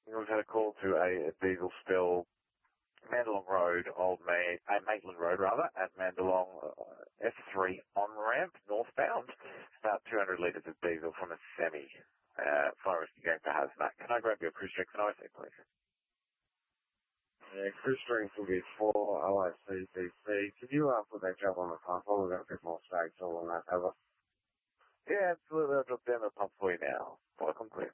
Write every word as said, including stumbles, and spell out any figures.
We've had a call to a, a diesel spill, Mandalong Road, Old Ma- uh, Maitland Road rather, at Mandalong uh, F three on-ramp, northbound. About two hundred litres of diesel from a semi. Uh, fire rescue going for hazmat. Can I grab your cruise strength and O S A, please? Yeah, cruise strength will be four O S C C C. Could you uh, put that job on the console? We've got a bit more space all on that cover. Yeah, absolutely. I'll drop down the pump for you now. Welcome, clear.